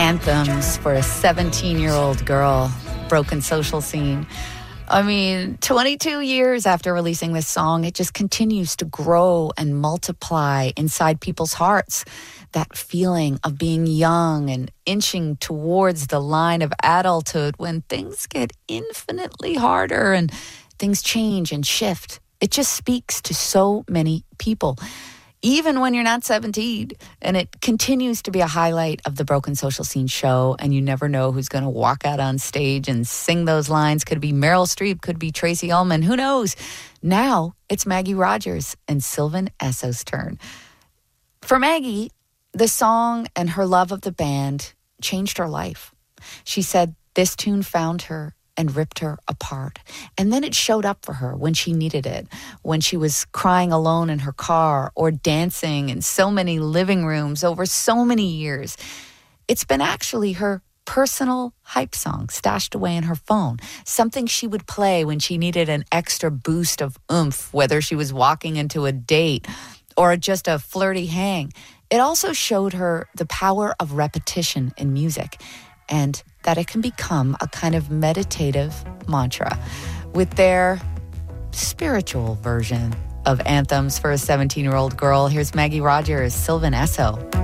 Anthems for a 17-year-old girl, broken social scene. I mean, 22 years after releasing this song, it just continues to grow and multiply inside people's hearts. That feeling of being young and inching towards the line of adulthood when things get infinitely harder and things change and shift. It just speaks to so many people, even when you're not 17. And it continues to be a highlight of the Broken Social Scene show. And you never know who's going to walk out on stage and sing those lines. Could be Meryl Streep, could be Tracy Ullman. Who knows? Now it's Maggie Rogers and Sylvan Esso's turn. For Maggie, the song and her love of the band changed her life. She said this tune found her and ripped her apart. And then it showed up for her when she needed it, when she was crying alone in her car or dancing in so many living rooms over so many years. It's been actually her personal hype song stashed away in her phone, something she would play when she needed an extra boost of oomph, whether she was walking into a date or just a flirty hang. It also showed her the power of repetition in music and that it can become a kind of meditative mantra. With their spiritual version of Anthems for a 17-year-old girl, here's Maggie Rogers, Sylvan Esso.